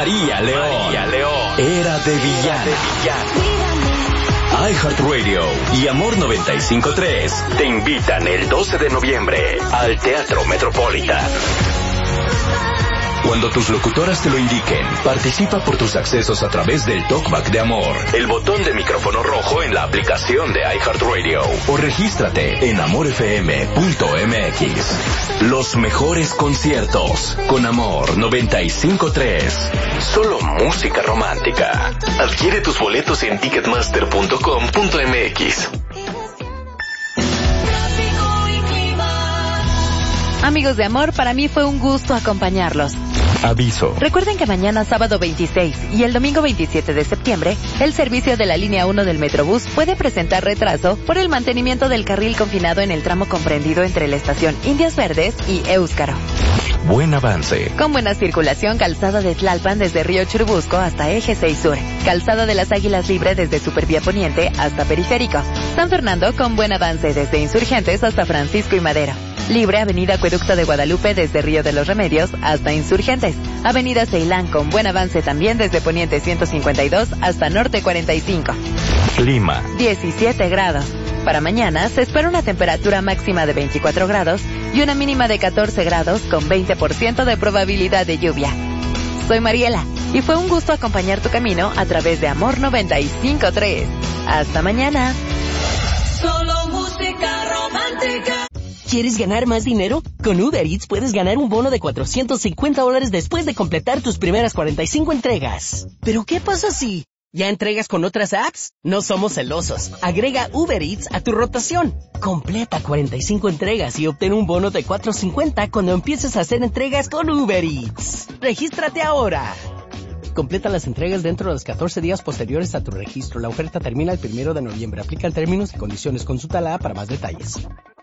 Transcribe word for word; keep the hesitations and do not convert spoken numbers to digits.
María León. María León. Era de villana. iHeartRadio y Amor noventa y cinco punto tres te invitan el doce de noviembre al Teatro Metropolitan. Cuando tus locutoras te lo indiquen, participa por tus accesos a través del Talkback de Amor, el botón de micrófono rojo en la aplicación de iHeartRadio, o regístrate en amor f m punto m x. Los mejores conciertos con Amor noventa y cinco punto tres. Solo música romántica. Adquiere tus boletos en ticketmaster punto com punto m x. Amigos de Amor, para mí fue un gusto acompañarlos. Aviso. Recuerden que mañana sábado veintiséis y el domingo veintisiete de septiembre, el servicio de la línea uno del Metrobús puede presentar retraso por el mantenimiento del carril confinado en el tramo comprendido entre la estación Indias Verdes y Éuskaro. Buen avance. Con buena circulación, calzada de Tlalpan desde Río Churubusco hasta Eje seis Sur. Calzada de las Águilas Libre desde Supervía Poniente hasta Periférico. San Fernando con buen avance desde Insurgentes hasta Francisco y Madero. Libre Avenida Acueducto de Guadalupe desde Río de los Remedios hasta Insurgentes. Avenida Ceilán con buen avance también desde Poniente ciento cincuenta y dos hasta Norte cuarenta y cinco. Clima. diecisiete grados. Para mañana se espera una temperatura máxima de veinticuatro grados y una mínima de catorce grados con veinte por ciento de probabilidad de lluvia. Soy Mariela y fue un gusto acompañar tu camino a través de Amor noventa y cinco punto tres. Hasta mañana. Solo música romántica. ¿Quieres ganar más dinero? Con Uber Eats puedes ganar un bono de cuatrocientos cincuenta dólares después de completar tus primeras cuarenta y cinco entregas. ¿Pero qué pasa si ya entregas con otras apps? No somos celosos. Agrega Uber Eats a tu rotación. Completa cuarenta y cinco entregas y obtén un bono de cuatrocientos cincuenta cuando empieces a hacer entregas con Uber Eats. ¡Regístrate ahora! Completa las entregas dentro de los catorce días posteriores a tu registro. La oferta termina el primero de noviembre. Aplica en términos y condiciones. Consulta la app para más detalles.